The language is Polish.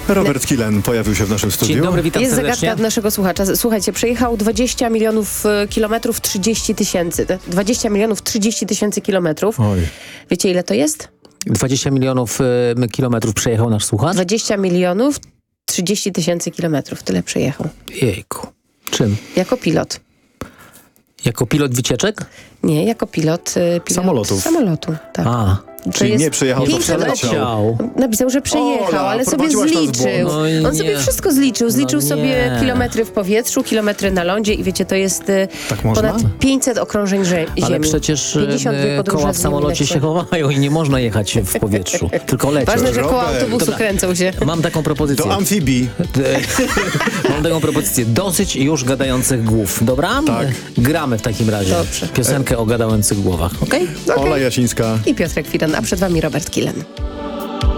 Robert Kilen pojawił się w naszym studiu. Dzień dobry, witam Jest serdecznie. zagadka od naszego słuchacza. Słuchajcie, przejechał 20 milionów kilometrów, 30 tysięcy. 20 milionów 30 tysięcy kilometrów. Oj. Wiecie, ile to jest? 20 milionów kilometrów przejechał nasz słuchacz? 20 milionów 30 tysięcy kilometrów. Tyle przejechał. Jejku. Czym? Jako pilot. Jako pilot wycieczek? Nie, jako pilot Samolotów. Samolotu, tak. A. To Czyli jest nie przejechał, to 500 przeleciał. Napisał, że przejechał, Ola, ale sobie prowadziłaś nas w zliczył. błąd. No i On sobie nie. wszystko zliczył. Zliczył No sobie nie. kilometry w powietrzu, kilometry na lądzie i wiecie, to jest Tak można? ponad 500 okrążeń Ziemi. Ale przecież 52 podróże koła w z samolocie Niemiec. się chowają i nie można jechać w powietrzu, tylko lecieć. Ważne, że koła Robert. autobusu Dobra. kręcą się. Mam taką propozycję. Do amfibii. Mam taką propozycję. Dosyć już gadających głów. Dobra? Tak. Gramy w takim razie. Dobrze. Piosenkę o gadających głowach. Okej? Ola Jasińska. I Piotrek Firan, a przed wami Robert Kilen.